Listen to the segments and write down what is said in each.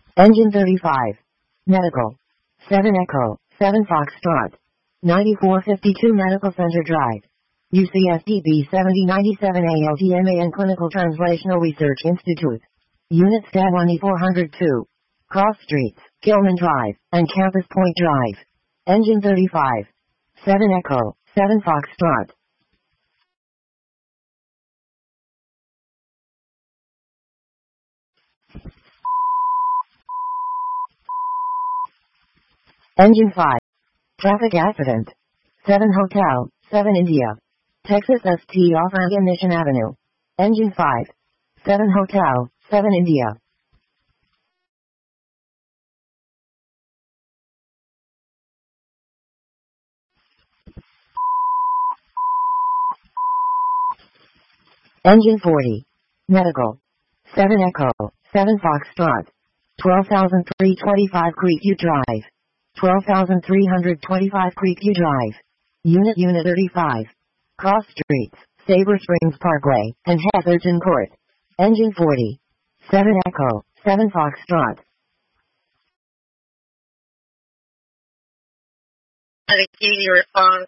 Engine 35. Medical. 7 Echo, 7 Foxtrot. 9452 Medical Center Drive. UCSDB 7097 ALTMAN Clinical Translational Research Institute. Unit Stat 1E402. Cross Streets, Gilman Drive, and Campus Point Drive. Engine 35. 7 Echo, 7 Foxtrot. Engine 5. Traffic accident. 7 Hotel, 7 India. Texas ST off Mission Avenue. Engine 5. 7 Hotel, 7 India. Engine 40. Medical. 7 Echo, 7 Foxtrot. 12,325 Creekview Drive. 12,325 Creekview Drive. Unit 35. Cross Streets, Sabre Springs Parkway, and Heatherton Court. Engine 40. 7 Echo, 7 Foxtrot. Response.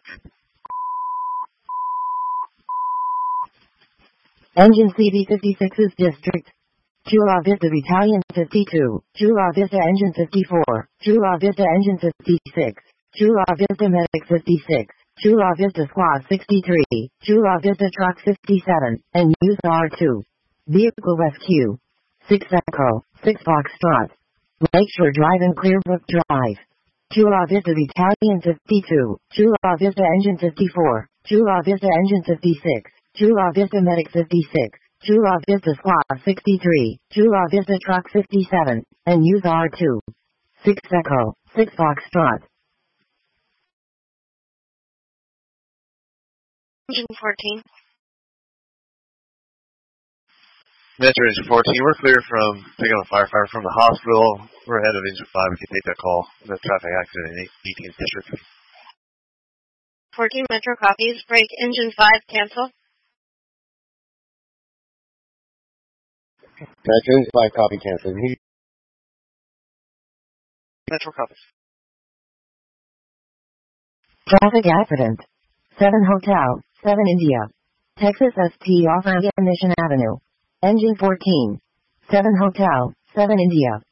Engine CV56's District. Chula Vista Battalion 52, Chula Vista Engine 54, Chula Vista Engine 56, Chula Vista Medic 56, Chula Vista Squad 63, Chula Vista Truck 57, and Use R2. Vehicle Rescue. 6 Echo, 6 Foxtrot. Lakeshore Drive and Clearbrook Drive. Chula Vista Battalion 52, Chula Vista Engine 54, Chula Vista Engine 56, Chula Vista Medic 56, Chula Vista Squad 63, Chula Vista Truck 57, and Use R2. 6 Echo, 6 Foxtrot. Engine 14. Metro Engine 14, we're clear from picking up a firefighter from the hospital. We're ahead of Engine 5. We can take that call. The traffic accident in 18th District. 14 Metro copies. Break Engine 5. Cancel. Metro Engine 5 copy cancel. Metro copies. Traffic accident. 7 Hotel, 7 India. Texas ST off Mission Avenue. Engine 14. 7 Hotel, 7 India.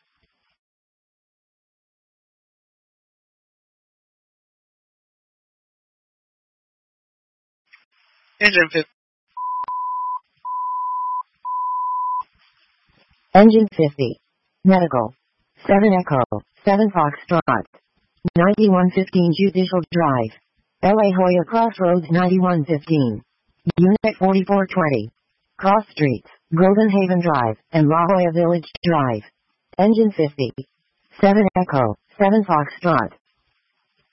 Engine 50. Engine 50. Medical. 7 Echo, 7 Foxtrot. 9115 Judicial Drive. LA Hoya Crossroads 9115. Unit 4420. Cross Streets, Golden Haven Drive, and La Jolla Village Drive. Engine 50. 7 Echo, 7 Foxtrot.